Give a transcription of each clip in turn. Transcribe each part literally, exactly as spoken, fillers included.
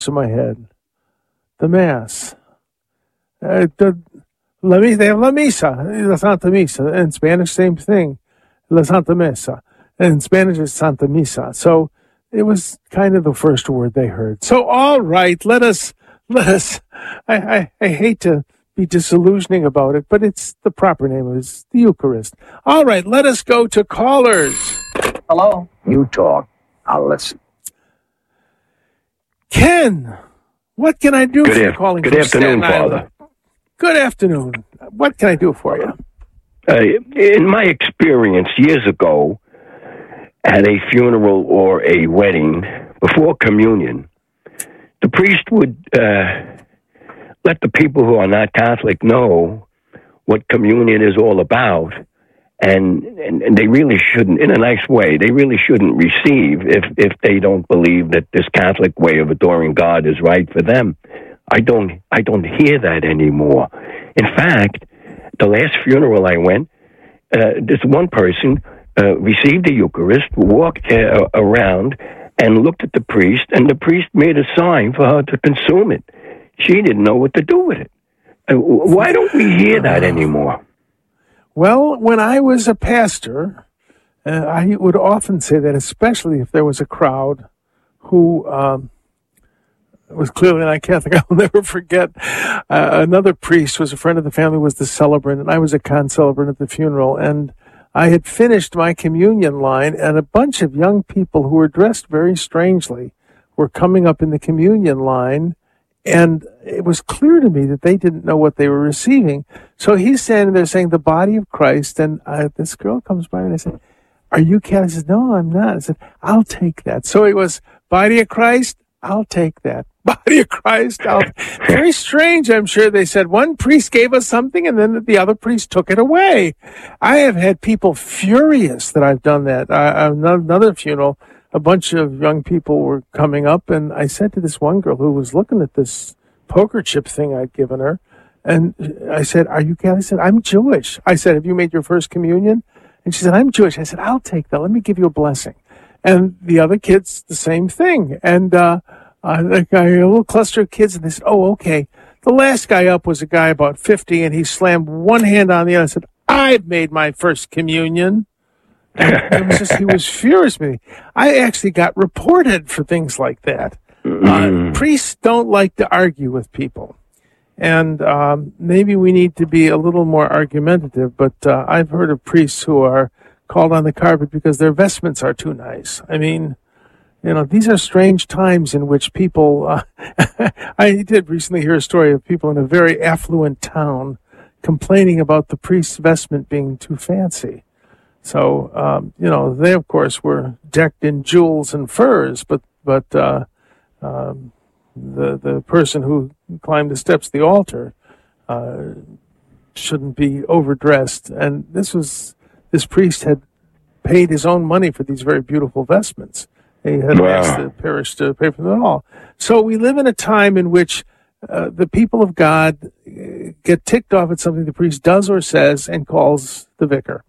in my head. The Mass. Uh, the, la, they have La Misa, La Santa Misa. In Spanish, same thing. La Santa Misa. In Spanish, it's Santa Misa. So it was kind of the first word they heard. So, all right, let us, let us, I, I, I hate to be disillusioning about it, but it's the proper name is the Eucharist. All right, let us go to callers. Hello? You talk. I'll listen. Ken, what can I do good for you af- calling Good from afternoon, Staten Island? Father. Good afternoon. What can I do for you? Uh, in my experience years ago, at a funeral or a wedding, before communion, the priest would uh, let the people who are not Catholic know what communion is all about, and, and, and they really shouldn't, in a nice way, they really shouldn't receive if, if they don't believe that this Catholic way of adoring God is right for them. I don't I don't hear that anymore. In fact, the last funeral I went, uh, this one person uh, received the Eucharist, walked uh, around, and looked at the priest, and the priest made a sign for her to consume it. She didn't know what to do with it. Uh, why don't we hear that anymore? Well, when I was a pastor, uh, I would often say that, especially if there was a crowd who um, was clearly not Catholic. I'll never forget uh, another priest was a friend of the family, was the celebrant, and I was a concelebrant at the funeral. And I had finished my communion line, and a bunch of young people who were dressed very strangely were coming up in the communion line. And it was clear to me that they didn't know what they were receiving. So he's standing there saying, the body of Christ. And uh, this girl comes by and I said, are you Catholic? He said, no, I'm not. I said, I'll take that. So it was body of Christ. I'll take that. Body of Christ. I'll... Very strange, I'm sure. They said one priest gave us something and then the other priest took it away. I have had people furious that I've done that. Uh, another funeral, a bunch of young people were coming up, and I said to this one girl who was looking at this poker chip thing I'd given her, and I said, are you Catholic? I said, I'm Jewish. I said, have you made your first communion? And she said, I'm Jewish. I said, I'll take that. Let me give you a blessing. And the other kids, the same thing. And uh, uh, the guy, a little cluster of kids, and they said, oh, okay. The last guy up was a guy about fifty, and he slammed one hand on the other and said, I've made my first communion. And it was just, he was furious with me. I actually got reported for things like that. Uh, priests don't like to argue with people. And um, maybe we need to be a little more argumentative, but uh, I've heard of priests who are called on the carpet because their vestments are too nice. I mean, you know, these are strange times in which people, uh, I did recently hear a story of people in a very affluent town complaining about the priest's vestment being too fancy. So, um, you know, they, of course, were decked in jewels and furs, but, but, uh, um, the, the person who climbed the steps of the altar, uh, shouldn't be overdressed. And this was, this priest had paid his own money for these very beautiful vestments. He had wow. asked the parish to pay for them all. So we live in a time in which, uh, the people of God get ticked off at something the priest does or says and calls the vicar.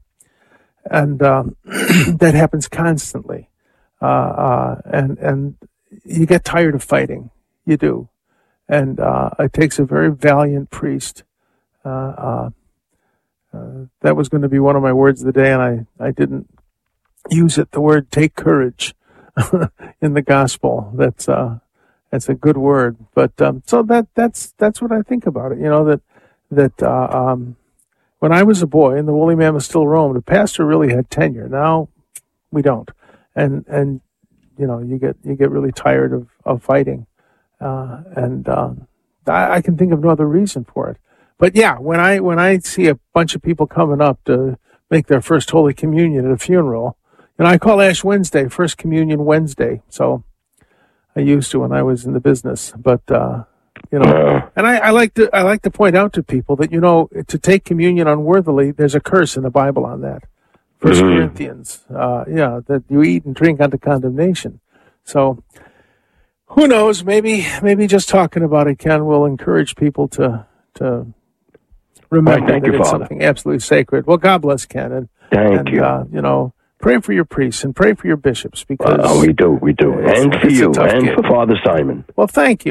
And um, that happens constantly, uh, uh, and and you get tired of fighting. You do, and uh, it takes a very valiant priest. Uh, uh, uh, that was going to be one of my words of the day, and I, I didn't use it. The word "take courage" in the gospel. That's uh, that's a good word. But um, so that that's that's what I think about it. You know that that. Uh, um, When I was a boy and the woolly mammoth still roamed, the pastor really had tenure. Now we don't, and and you know you get you get really tired of of fighting, uh, and um, I, I can think of no other reason for it. But yeah, when I when I see a bunch of people coming up to make their first Holy Communion at a funeral, and I call Ash Wednesday First Communion Wednesday. So I used to when I was in the business, but. Uh, You know, and I, I like to I like to point out to people that, you know, to take communion unworthily, there's a curse in the Bible on that. First mm-hmm. Corinthians, uh, yeah, that you eat and drink unto condemnation. So, who knows? Maybe maybe just talking about it, Ken, will encourage people to to remember right, that you, it's Father. something absolutely sacred. Well, God bless Ken, and thank and you. Uh, you know, pray for your priests and pray for your bishops because Uh, we do, we do. it's- And for it's a you, tough and gig. for Father Simon. Well, thank you.